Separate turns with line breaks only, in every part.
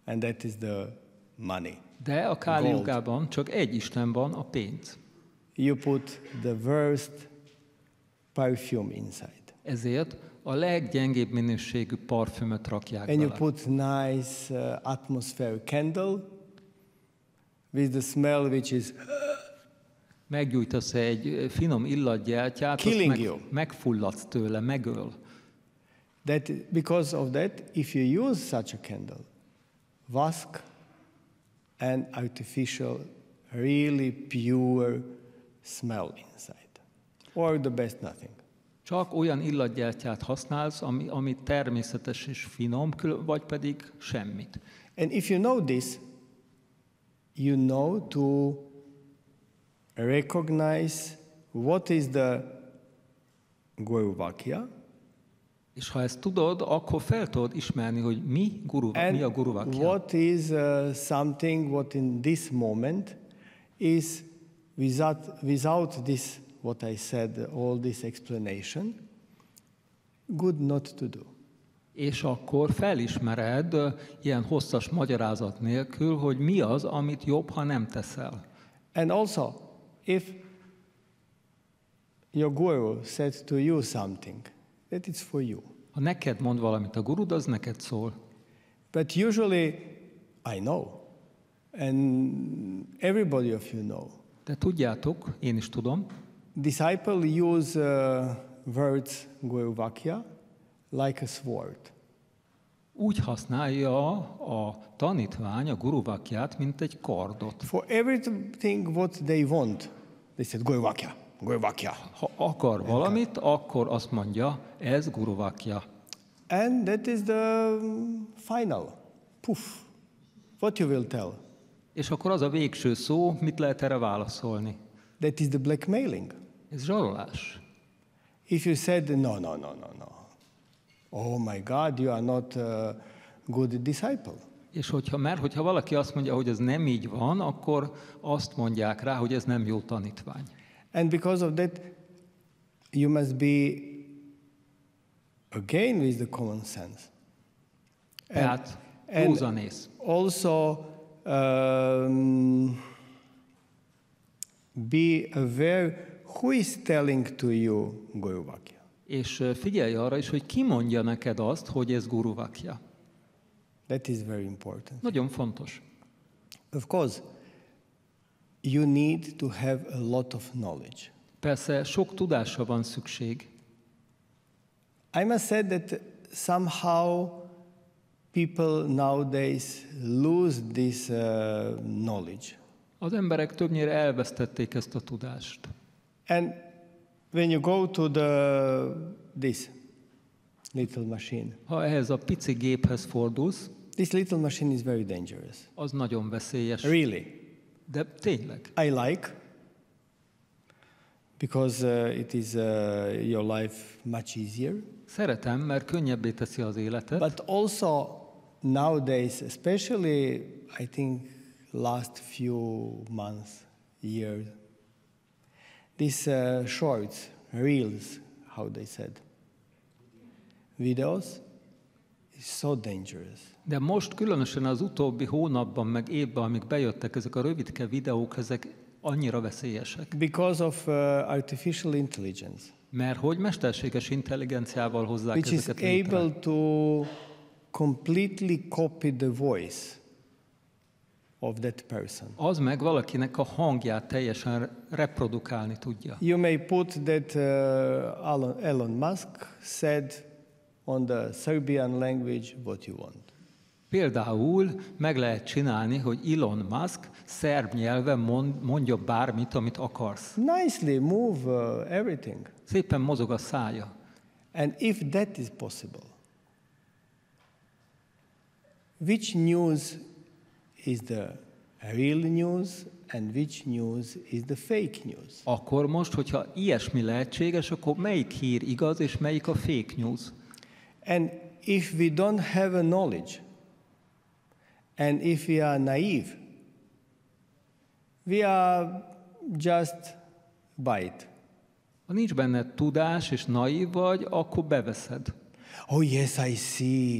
and that is the money.
De a Káli jogában csak egy isten van, a pénz.
You put the worst perfume inside.
Ezért a leggyengébb minőségű parfümöt rakják
And you
bele.
put nice atmosphere candle with the smell which is
Meggyújtasz egy finom illatgyertyát,
Killing
azt megfulladsz tőle, megöl.
because of that, if you use such a candle, wask and artificial, really pure smell inside. Or the best nothing.
Csak olyan illatgyertyát használsz, ami természetes és finom, vagy pedig semmit.
And if you know this, you know to recognize what is the Guru Vakya.
És ha ezt tudod, akkor fel tudod ismerni, hogy mi a Guru Vakya.
What is something what in this moment is without this, what I said, all this explanation, good not to do.
És akkor felismered ilyen hosszas magyarázat nélkül, hogy mi az, amit jobb, ha nem teszel.
And also, if your guru said to you something, that it's for you.
Ha neked mond valamit a gurud, az neked szól.
But usually, I know, and everybody of you know.
De tudjátok, én is tudom,
Disciple use words Guru Vakya like a sword.
úgy használja a tanítvány a Guru Vakyát, mint egy kardot.
For everything what they want, they said Guru Vakya, Guru Vakya.
Ha akar valamit, akkor azt mondja, ez Guru Vakya.
And that is the final. Poof. What you will tell?
És akkor az a végső szó, mit lehet erre válaszolni?
That is the blackmailing.
Ez zsarolás.
If you said, no. Oh my God, you are not a good disciple.
És hogyha valaki azt mondja, hogy ez nem így van, akkor azt mondják rá, hogy ez nem jó tanítvány.
And because of that, you must be again with the common sense.
Tehát józanész.
Also be aware who is telling to you Guru Vakya.
És figyelj arra is, hogy ki mondja neked azt, hogy ez Guru Vakya.
That is very important.
Nagyon fontos.
Of course, you need to have a lot of knowledge.
Persze sok tudásra van szükség.
I must say that somehow people nowadays lose this knowledge.
Az emberek többnyire elvesztették ezt a tudást.
And when you go to this little machine,
Ha ehhez a pici géphez fordulsz,
this little machine is very dangerous.
az nagyon veszélyes.
Really.
De tényleg.
I like, because it is your life much easier.
Szeretem, mert könnyebbé teszi az életet.
But also nowadays, especially I think last few months, years, these shorts, reels, how they said, videos, is so dangerous.
De most különösen az utóbbi hónapban, meg évben, amíg bejöttek ezek a rövidke videók, ezek annyira veszélyesek.
Because of artificial intelligence.
Mert hogy mesterséges intelligenciával hozzák
Which is
ezeket létre.
able to completely copy the voice of that person.
Az meg valakinek a hangját teljesen reprodukálni tudja.
You may put that Elon Musk said on the Serbian language what you want.
Például meg lehet csinálni, hogy Elon Musk szerb nyelven mondja bármit, amit akarsz.
Nicely move everything.
Szépen mozog a szája.
And if that is possible, which news is the real news and which news is the fake news?
Akkor most, hogyha ilyesmi lehetséges, akkor melyik hír igaz, és melyik a fake news?
And if we don't have a knowledge, and if we are naive, we are just buy it.
Ha nincs benne tudás, és naív vagy, akkor beveszed.
Oh yes, I see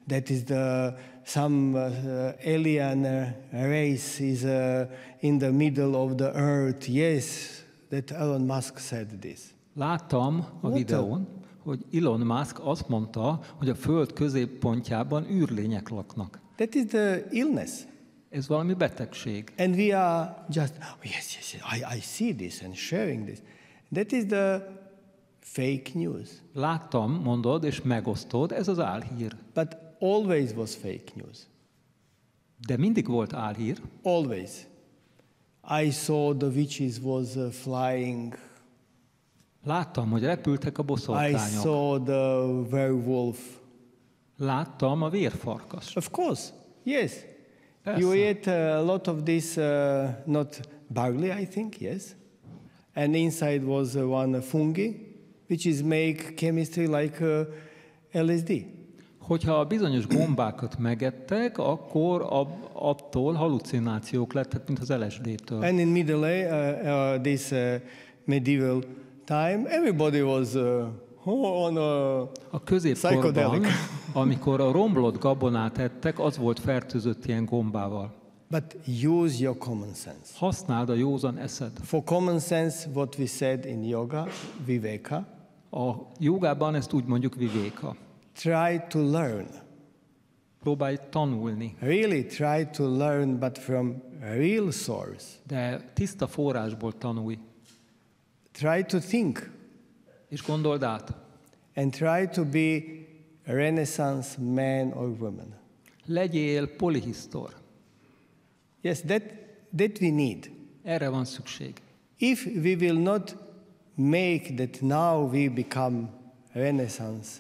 that is some alien race is in the middle of the earth. Yes, that Elon Musk said this.
Láttam a videón, hogy Elon Musk azt mondta, hogy a Föld középpontjában űrlények laknak.
That is the illness.
Ez valami betegség.
And we are just, yes, I see this and sharing this. That is the fake news.
Láttam, mondod, és megosztod, ez az álhír.
But always was fake news.
De mindig volt álhír.
Always. I saw the witches was flying.
Láttam, hogy repültek a
I
boszorkányok.
saw the werewolf.
Láttam a vérfarkas.
Of course, yes.
Persze.
You ate a lot of this, not barley, I think, yes. And inside was one fungi, which is make chemistry like LSD.
Hogyha bizonyos gombákat megettek, akkor attól halucinációk lettek, mint az LSD-től.
And in this medieval time, everybody was on
A középkorban,
psychedelic.
amikor a romlott gabonát ettek, az volt fertőzött ilyen gombával.
But use your common sense.
Használd a józan eszed.
For common sense, what we said in yoga, viveka,
A jogában ezt úgy mondjuk vivéka.
try to learn.
Próbálj tanulni,
Really try to learn, but from a real source.
de tiszta forrásból tanulj.
Try to think
És gondold át,
and try to be a Renaissance man or woman.
legyél polihisztor.
Yes, that we need.
Erre van szükség.
If we will not make that now we become Renaissance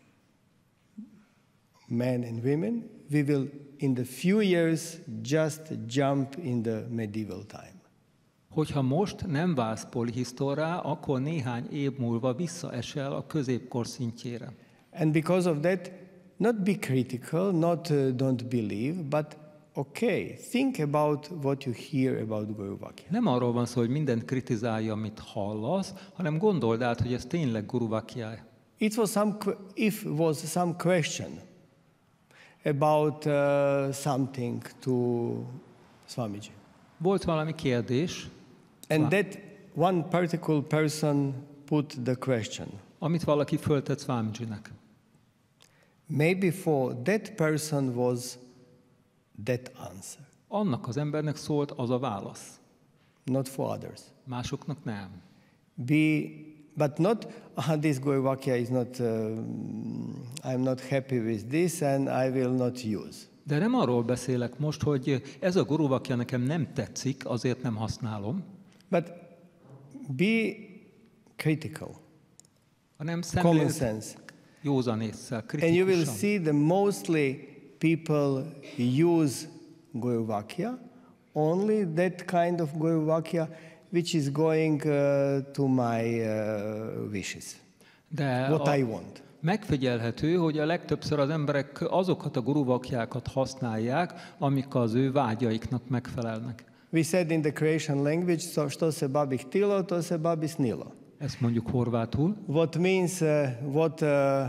men and women, we will in the few years just jump in the medieval time.
Hogyha most nem válsz polihisztorrá, akkor néhány év múlva visszaesel a középkor szintjére.
And because of that, not be critical, not don't believe, but okay, think about what you hear about Guru Vakya.
Nem arról van szó, hogy mindent kritizálja, amit hallasz, hanem gondold át, hogy ez tényleg Guru Vakya.
If was some question about something to Swamiji,
Volt valami kérdés,
and that one particular person put the question,
amit valaki föltett Swamijinek.
maybe for that person was that answer,
Annak az embernek szólt az a válasz.
not for others.
Másoknak nem.
But not, this Guru Vakya is not, I'm not happy with this and I will not use.
De nem arról beszélek most, hogy ez a Guru Vakya nekem nem tetszik, azért nem használom,
But be critical,
hanem
common
szemléld
sense.
józan ésszel,
And you will
kritikusan.
see that mostly people use Guru Vakya, only that kind of Guru Vakya which is going to my wishes,
De
what I want.
megfigyelhető, hogy a legtöbbször az emberek azokat a Guru Vakyákat használják, amik az ő vágyaiknak megfelelnek.
We said in the creation language, što se babi htilo, to se babi snilo.
Ezt mondjuk horvátul.
What means what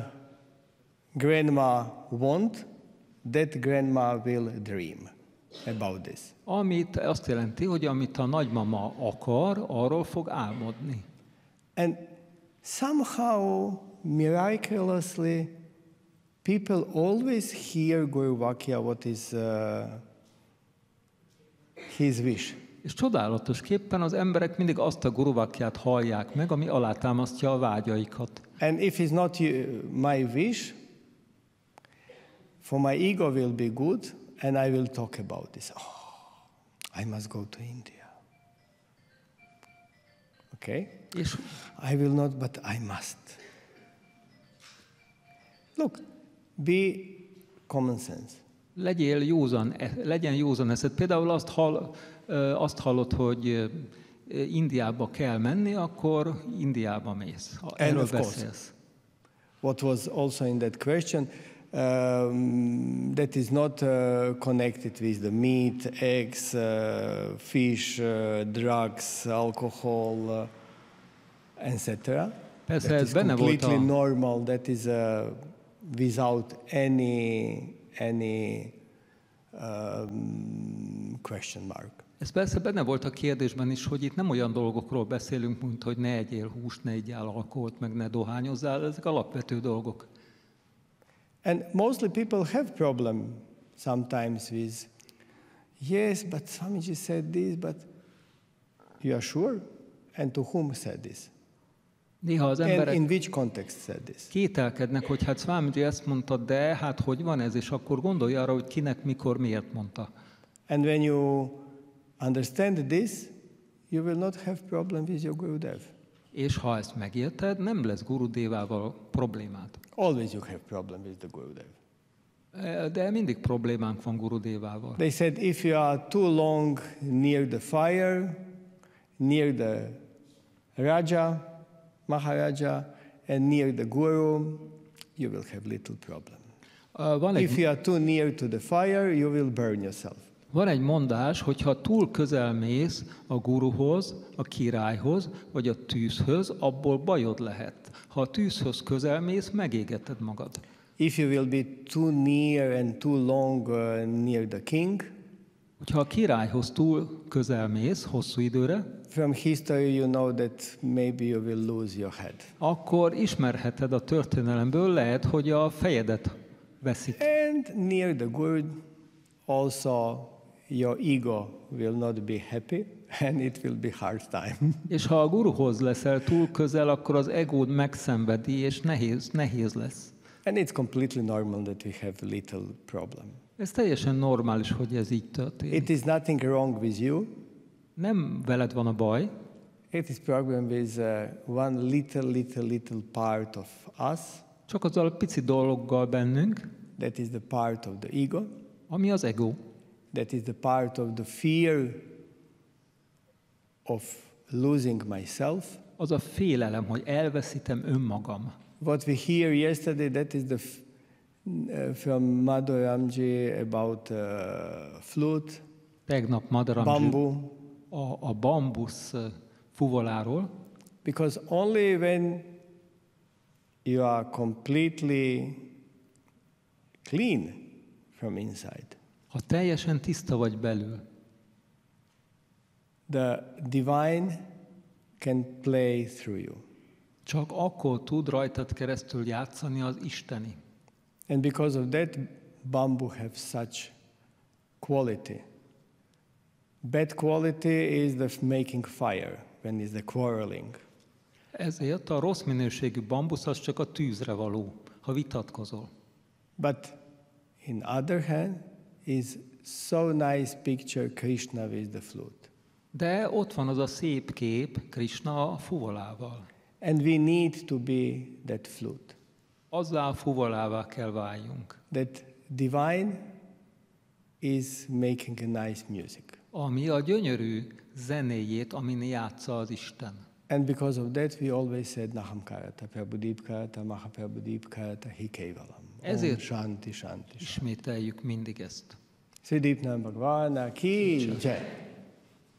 grandma want, that grandma will dream about this.
Amit azt jelenti, hogy amit a nagymama akar, arról fog álmodni.
And somehow, miraculously, people always hear Guru Vakya, what is his wish.
És csodálatosképpen az emberek mindig azt a Guru Vakyát hallják meg, ami alátámasztja a vágyaikat.
And if it's not my wish, for my ego will be good, and I will talk about this. Oh, I must go to India. Okay?
És
I will not, but I must. Look, be common sense.
legyen józan eszed. Például azt hallod, hogy Indiába kell menni, akkor Indiába mész. Ha erről beszélsz.
What was also in that question, that is not connected with the meat, eggs, fish, drugs, alcohol, etc.
Persze
That
ez
is
benne volt
completely normal. That is without any question mark.
Ez persze benne volt a kérdésben is, hogy itt nem olyan dolgokról beszélünk, mint hogy ne egyél húst, ne egyél alkoholt, meg ne dohányozzál, ezek alapvető dolgok.
And mostly people have problem sometimes with, yes, but Swamiji said this, but you are sure? And to whom said this?
Néha az
And
emberek
in which context said this?
kételkednek, hogy hát Swamiji ezt mondta, de hát hogy van ez, és akkor gondolj arra, hogy kinek, mikor, miért mondta.
And when you understand this, you will not have problem with your Gurudev.
És ha ezt megérted, nem lesz Gurudevával problémád.
Always you have problem with the Gurudev.
De mindig problémánk van Gurudevával.
They said if you are too long near the fire, near the Raja, Maharaja, and near the Guru, you will have little problem. If you are too near to the fire, you will burn yourself.
Van egy mondás, hogy ha túl közel mész a guruhoz, a királyhoz, vagy a tűzhöz, abból bajod lehet. Ha a tűzhöz közel mész, megégeted magad.
If you will be too near and too long near the king,
hogyha a királyhoz túl közel mész, hosszú időre,
from history you know that maybe you will lose your head.
Akkor ismerheted a történelemből, lehet, hogy a fejedet veszik.
And near the guru also your ego will not be happy and it will be hard time.
És ha a guruhoz leszel túl közel, akkor az egód megszenvedi, és nehéz lesz.
And it's completely normal that we have little problem.
Ez teljesen normális, hogy ez így történik.
It is nothing wrong with you.
Nem veled van a baj.
It is problem with one little part of us.
Csak azzal a pici dologgal bennünk.
That is the part of the ego.
Ami az ego.
That is the part of the fear of losing myself.
Az a félelem, hogy elveszítem önmagam.
What we hear yesterday, that is from Madhuramji about flute.
Tegnap Madhuramji
bamboo.
A bambusz fuvoláról.
Because only when you are completely clean from inside,
ha teljesen tiszta vagy belül,
the divine can play through you.
Csak akkor tud rajtad keresztül játszani az isteni.
And because of that, bamboo have such quality. Bad quality is the making fire, when is the quarreling.
Ezért a rossz minőségű bambusz az csak a tűzre való, ha vitatkozol.
But in other hand, is so nice picture Krishna with the flute.
De ott van az a szép kép Krishna a fuvolával.
And we need to be that flute.
Azzá a fuvolává kell váljunk.
That divine is making a nice music.
Ami a gyönyörű zenéjét, amin játsza az Isten.
And because of that we always said Naham Karata, Prabhudeep Karata, Mahaprabhudeep Karata, Hikevalam.
Ezért
Shanti, Shanti.
ismételjük mindig ezt.
Sridipnam Bhagavana ki jai.